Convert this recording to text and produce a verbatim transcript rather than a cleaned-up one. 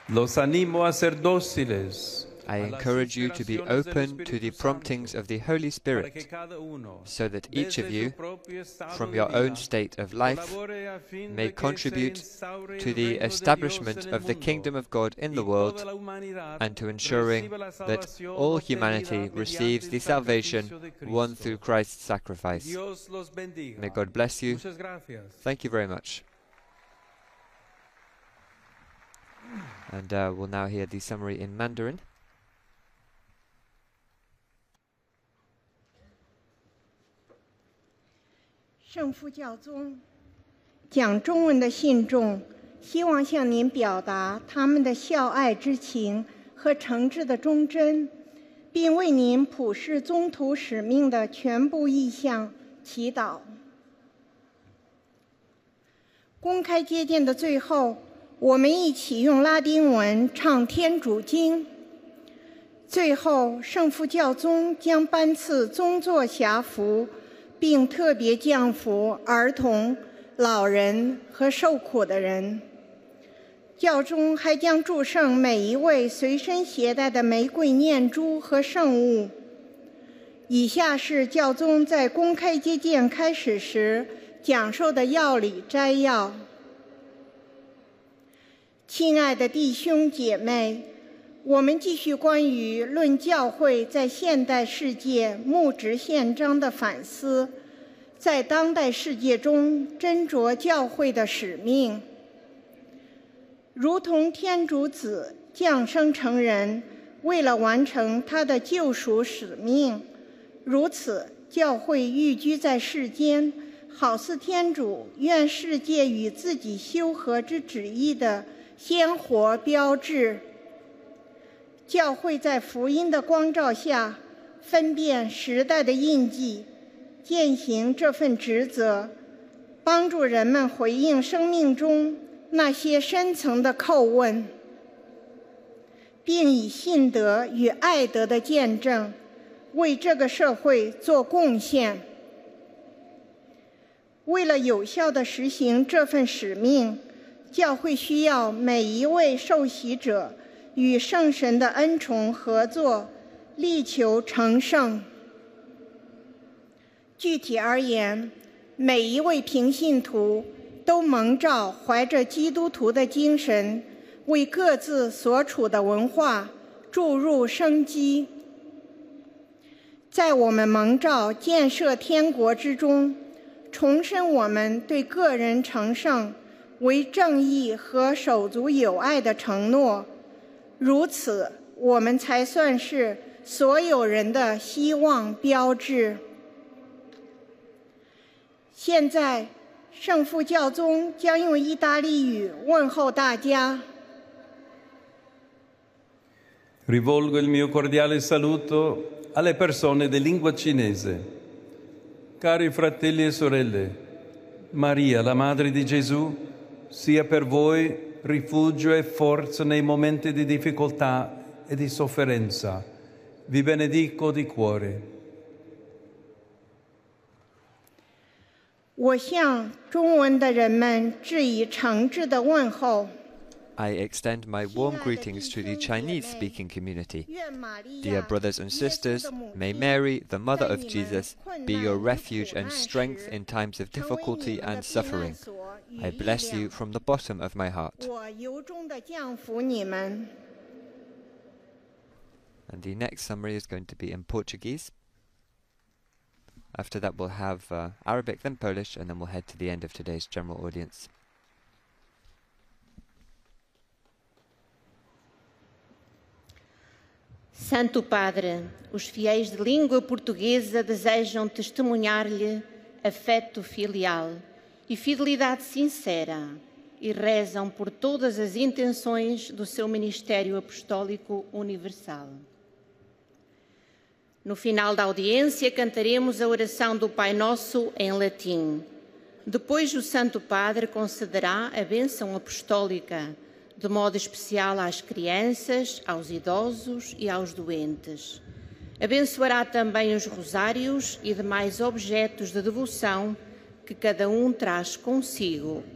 Los animo a ser dóciles. I encourage you to be open to the promptings of the Holy Spirit, so that each of you, from your own state of life, may contribute to the establishment of the kingdom of God in the world and to ensuring that all humanity receives the salvation won through Christ's sacrifice. May God bless you. Thank you very much. And uh, we'll now hear the summary in Mandarin. 圣父教宗讲中文的信众希望向您表达他们的孝爱之情和诚挚的忠贞，并为您普世宗徒使命的全部意向祈祷。公开接见的最后，我们一起用拉丁文唱天主经。最后，圣父教宗将颁赐宗座辖服，并特别降服儿童、老人和受苦的人。教宗还将祝圣每一位随身携带的玫瑰念珠和圣物。以下是教宗在公开接见开始时讲授的要理摘要。亲爱的弟兄姐妹，我们继续关于论教会在现代世界牧职宪章的反思，在当代世界中斟酌教会的使命。如同天主子降生成人，为了完成他的救赎使命，如此教会寓居在世间，好似天主愿世界与自己修和之旨意的鲜活标志。教会在福音的光照下，分辨时代的印记，践行这份职责，帮助人们回应生命中那些深层的叩问，并以信德与爱德的见证，为这个社会做贡献。为了有效地实行这份使命，教会需要每一位受洗者与圣神的恩宠合作，力求成圣。具体而言，每一位平信徒都蒙召怀着基督徒的精神，为各自所处的文化注入生机。在我们蒙召建设天国之中，重申我们对个人成圣为正义和手足友爱的承诺，如此我们才算是所有人的希望标志。现在，圣父教宗将用意大利语问候大家。 Rivolgo il mio cordiale saluto alle persone di lingua cinese. Cari fratelli e sorelle, Maria, la Madre di Gesù, sia per voi rifugio e forza nei momenti di difficoltà e di sofferenza. Vi benedico di cuore. 我向中文的人们致以诚挚的问候。 I extend my warm greetings to the Chinese-speaking community. Dear brothers and sisters, may Mary, the Mother of Jesus, be your refuge and strength in times of difficulty and suffering. I bless you from the bottom of my heart. And the next summary is going to be in Portuguese. After that we'll have uh, Arabic, then Polish, and then we'll head to the end of today's general audience. Santo Padre, os fiéis de língua portuguesa desejam testemunhar-lhe afeto filial e fidelidade sincera e rezam por todas as intenções do seu ministério apostólico universal. No final da audiência, cantaremos a oração do Pai Nosso em latim. Depois, o Santo Padre concederá a bênção apostólica, de modo especial às crianças, aos idosos e aos doentes. Abençoará também os rosários e demais objetos de devoção que cada um traz consigo